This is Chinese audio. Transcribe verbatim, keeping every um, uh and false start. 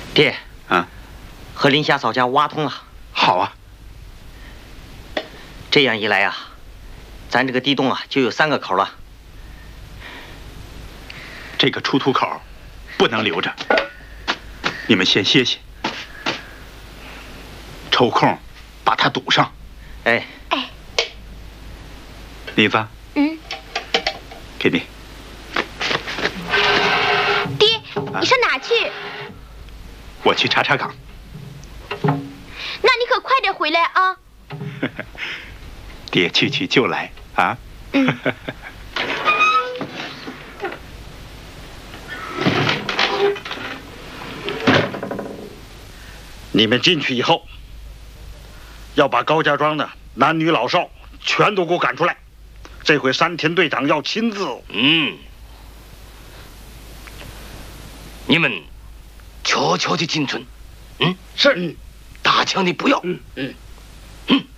爹， 啊， 和林霞嫂家挖通了。 好啊。 这样一来啊，咱这个地洞啊就有三个口了。 这个出土口不能留着，你们先歇歇，抽空把它堵上。 哎哎， 妮子， 嗯， 给你。 爹，你上哪去？ 我去查查岗。 那你可快点回来啊！ 爹去去就来啊！ 嗯。 你们进去以后，要把高家庄的男女老少全都给我赶出来。这回山田队长要亲自。 嗯，你们悄悄地进村。嗯， 是。 打枪的不要。 嗯嗯嗯。